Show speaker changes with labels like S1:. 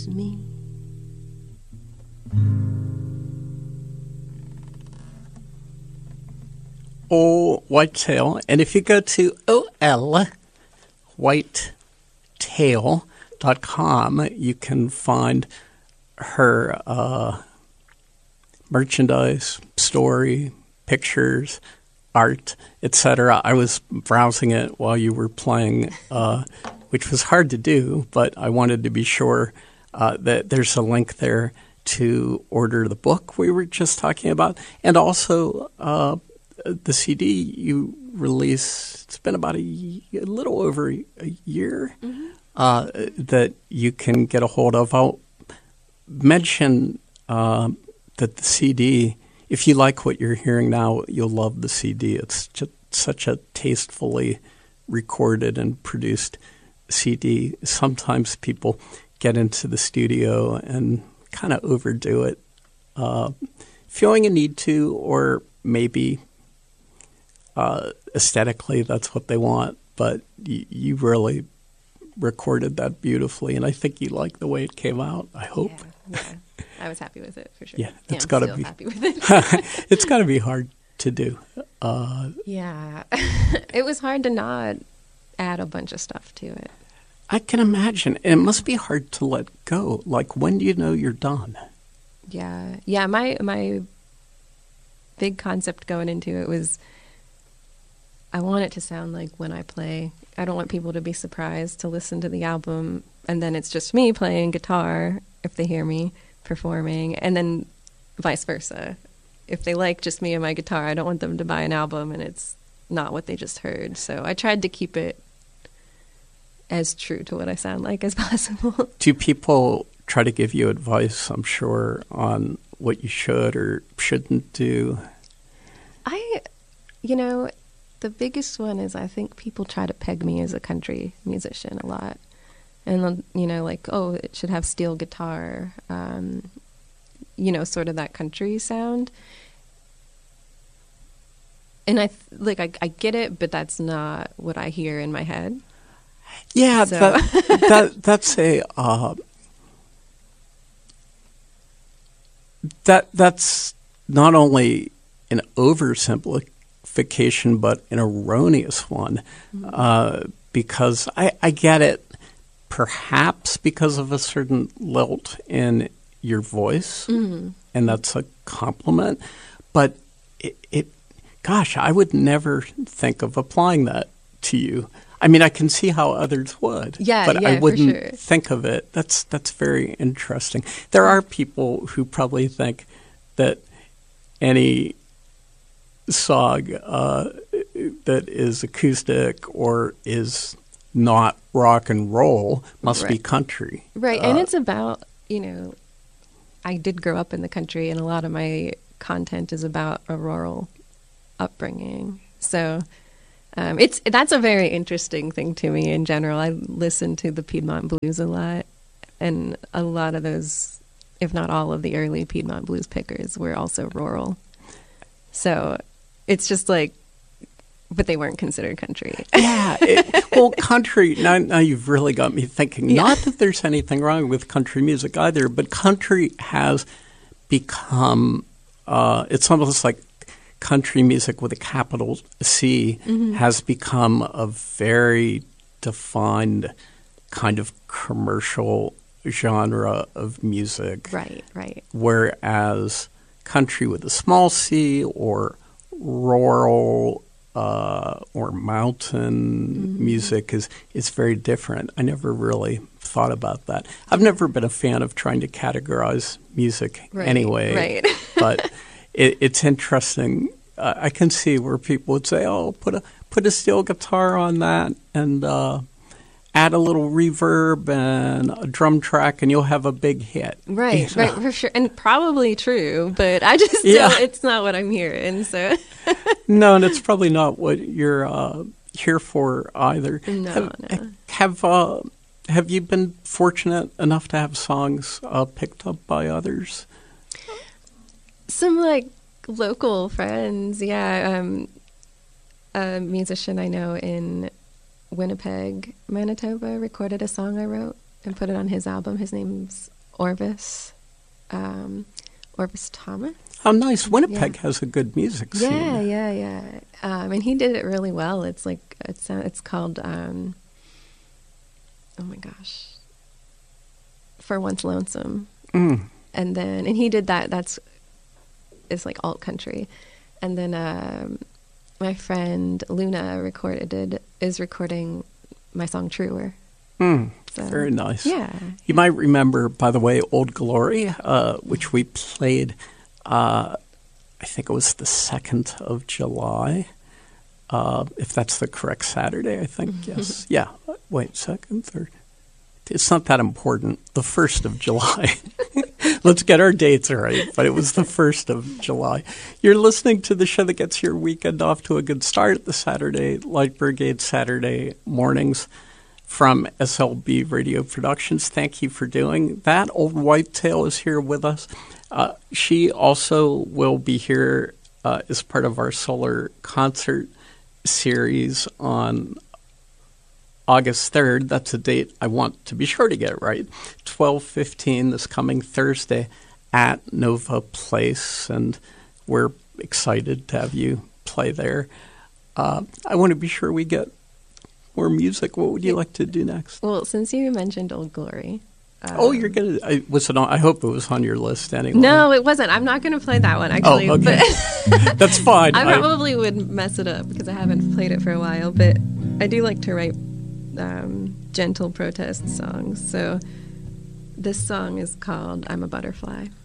S1: me.
S2: Old Whitetail. And if you go to olwhitetail.com, you can find her merchandise, story, pictures, art, etc. I was browsing it while you were playing, which was hard to do, but I wanted to be sure that there's a link there to order the book we were just talking about, and also the CD you released. It's been about a little over a year that you can get a hold of. I'll mention that the CD, if you like what you're hearing now, you'll love the CD. It's just such a tastefully recorded and produced CD. Sometimes people get into the studio and kind of overdo it, feeling a need to, or maybe aesthetically that's what they want. But you really recorded that beautifully, and I think you like the way it came out. I hope.
S1: Yeah. I was happy with it for sure.
S2: Yeah,
S1: it's got to be happy with it.
S2: It's got to be hard to do.
S1: Yeah, it was hard to not add a bunch of stuff to it.
S2: I can imagine. It must be hard to let go. Like, when do you know you're done?
S1: Yeah. My big concept going into it was, I want it to sound like when I play. I don't want people to be surprised to listen to the album and then it's just me playing guitar if they hear me performing, and then vice versa. If they like just me and my guitar, I don't want them to buy an album and it's not what they just heard. So I tried to keep it as true to what I sound like as possible.
S2: Do people try to give you advice, I'm sure, on what you should or shouldn't do?
S1: The biggest one is I think people try to peg me as a country musician a lot. And, like, oh, it should have steel guitar, sort of that country sound. And I get it, but that's not what I hear in my head.
S2: Yeah,
S1: so.
S2: that's a that's not only an oversimplification, but an erroneous one, because I get it, perhaps because of a certain lilt in your voice, and that's a compliment. But gosh, I would never think of applying that to you. I mean, I can see how others would, but I wouldn't think of it. That's very interesting. There are people who probably think that any song that is acoustic or is not rock and roll must be country.
S1: Right, and it's about, I did grow up in the country, and a lot of my content is about a rural upbringing. So that's a very interesting thing to me in general. I listen to the Piedmont blues a lot, and a lot of those, if not all of the early Piedmont blues pickers were also rural. So it's just like, but they weren't considered country.
S2: Yeah. Country, now you've really got me thinking. Yeah. Not that there's anything wrong with country music either, but country has become, it's almost like country music with a capital C has become a very defined kind of commercial genre of music.
S1: Right.
S2: Whereas country with a small c, or rural or mountain music is very different. I never really thought about that. I've never been a fan of trying to categorize music anyway.
S1: Right.
S2: But it's interesting. I can see where people would say, "Oh, put a steel guitar on that and add a little reverb and a drum track, and you'll have a big hit."
S1: Right, right, for sure, and probably true. But I just don't, it's not what I'm hearing. So
S2: no, and it's probably not what you're here for either.
S1: No.
S2: Have you been fortunate enough to have songs picked up by others?
S1: Some local friends, a musician I know in Winnipeg, Manitoba, recorded a song I wrote and put it on his album. His name's Orvis, Orvis Thomas.
S2: Oh, nice. Winnipeg has a good music scene.
S1: Yeah. And he did it really well. It's like it's called oh my gosh, For Once Lonesome. And he did that. It's like alt country. And then my friend Luna is recording my song Truer. So,
S2: very nice.
S1: Yeah.
S2: You might remember, by the way, Old Glory, which we played, I think it was the 2nd of July, if that's the correct Saturday, I think, yes. Yeah. Wait, 2nd, 3rd. It's not that important. The 1st of July. Let's get our dates right, but it was the 1st of July. You're listening to the show that gets your weekend off to a good start, the Saturday Light Brigade Saturday mornings from SLB Radio Productions. Thank you for doing that. Old Whitetail is here with us. She also will be here as part of our solar concert series on August 3rd. That's a date I want to be sure to get right. 12:15 this coming Thursday at Nova Place, and we're excited to have you play there. I want to be sure we get more music. What would you like to do next?
S1: Well, since you mentioned Old Glory.
S2: You're gonna. I hope it was on your list anyway.
S1: No, it wasn't. I'm not gonna play that one actually.
S2: Oh, okay.
S1: But
S2: that's fine.
S1: I probably would mess it up because I haven't played it for a while. But I do like to write gentle protest songs. So this song is called "I'm a Butterfly."